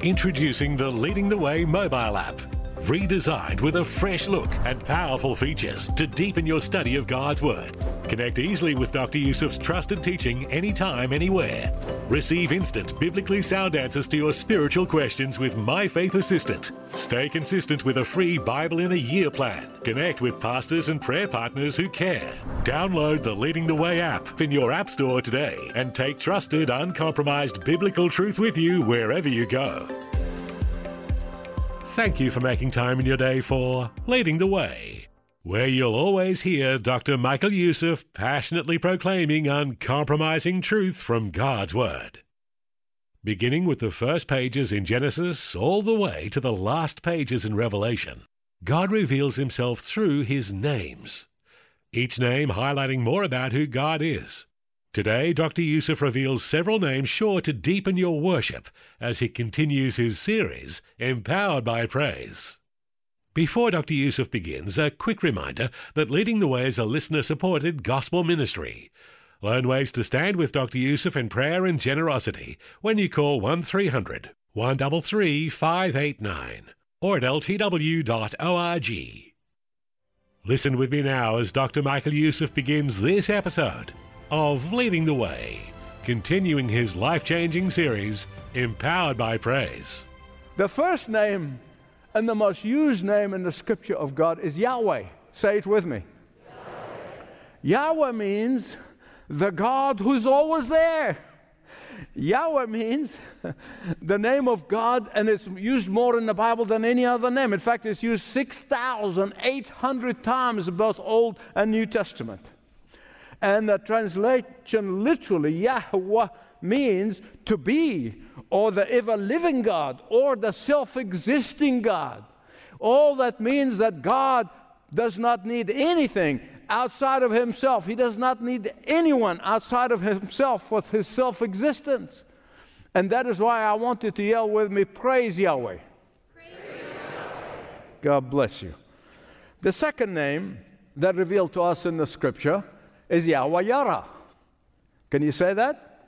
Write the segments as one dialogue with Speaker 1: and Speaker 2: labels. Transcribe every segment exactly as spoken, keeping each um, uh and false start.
Speaker 1: Introducing the Leading the Way mobile app. Redesigned with a fresh look and powerful features to deepen your study of God's Word. Connect easily with Doctor Yusuf's trusted teaching anytime, anywhere. Receive instant, biblically sound answers to your spiritual questions with My Faith Assistant. Stay consistent with a free Bible in a Year plan. Connect with pastors and prayer partners who care. Download the Leading the Way app in your app store today and take trusted, uncompromised biblical truth with you wherever you go. Thank you for making time in your day for Leading the Way, where you'll always hear Doctor Michael Yusuf passionately proclaiming uncompromising truth from God's Word. Beginning with the first pages in Genesis all the way to the last pages in Revelation, God reveals himself through his names, each name highlighting more about who God is. Today, Doctor Yusuf reveals several names sure to deepen your worship as he continues his series, Empowered by Praise. Before Doctor Yusuf begins, a quick reminder that Leading the Way is a listener-supported gospel ministry. Learn ways to stand with Doctor Yusuf in prayer and generosity when you call one three hundred, one three three, five eight nine or at l t w dot org. Listen with me now as Doctor Michael Yusuf begins this episode of Leading the Way, continuing his life-changing series, Empowered by Praise.
Speaker 2: The first name and the most used name in the Scripture of God is Yahweh. Say it with me. Yahweh, Yahweh means the God who's always there. Yahweh means the name of God, and it's used more in the Bible than any other name. In fact, it's used six thousand eight hundred times in both Old and New Testament. And the translation literally, Yahweh, means to be, or the ever-living God, or the self-existing God. All that means that God does not need anything outside of himself. He does not need anyone outside of himself for his self-existence. And that is why I want you to yell with me, praise Yahweh. Praise Yahweh. God bless you. The second name that revealed to us in the Scripture is Yahweh Yara. Can you say that?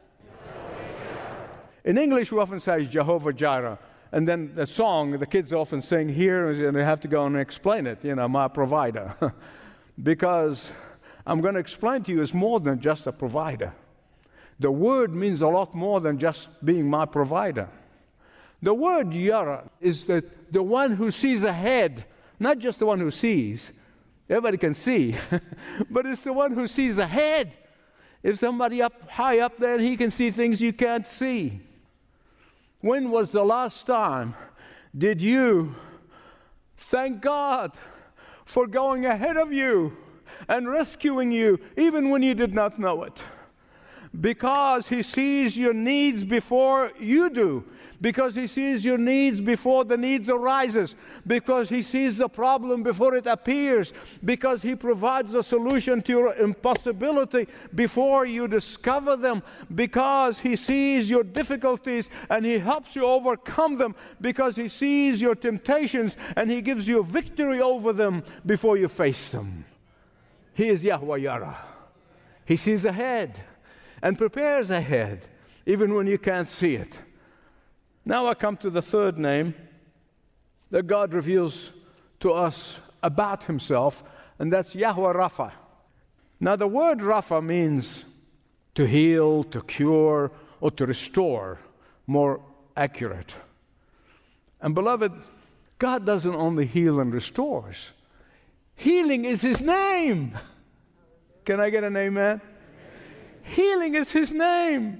Speaker 2: In English, we often say Jehovah Jireh. And then the song, the kids often sing here, and they have to go and explain it, you know, my provider. Because I'm going to explain to you, it's more than just a provider. The word means a lot more than just being my provider. The word Yara is the, the one who sees ahead, not just the one who sees. Everybody can see, but it's the one who sees ahead. If somebody up high up there, he can see things you can't see. When was the last time did you thank God for going ahead of you and rescuing you, even when you did not know it? Because he sees your needs before you do. Because he sees your needs before the needs arises. Because he sees the problem before it appears. Because he provides a solution to your impossibility before you discover them. Because he sees your difficulties and he helps you overcome them. Because he sees your temptations and he gives you victory over them before you face them. He is Yahweh Yara. He sees ahead and prepares ahead, even when you can't see it. Now I come to the third name that God reveals to us about himself, and that's Yahweh Rapha. Now the word Rapha means to heal, to cure, or to restore, more accurate. And beloved, God doesn't only heal and restores. Healing is his name. Can I get an amen? Healing is his name.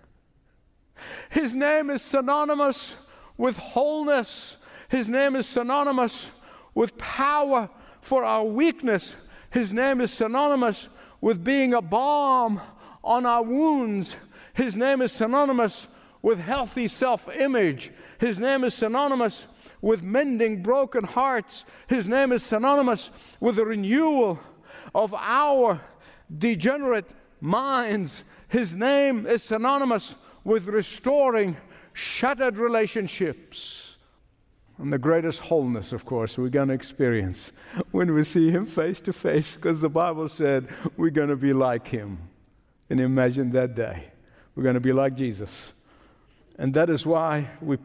Speaker 2: His name is synonymous with wholeness. His name is synonymous with power for our weakness. His name is synonymous with being a balm on our wounds. His name is synonymous with healthy self-image. His name is synonymous with mending broken hearts. His name is synonymous with the renewal of our degenerate minds. His name is synonymous with restoring shattered relationships. And the greatest wholeness, of course, we're going to experience when we see him face to face, because the Bible said we're going to be like him. And imagine that day. We're going to be like Jesus. And that is why we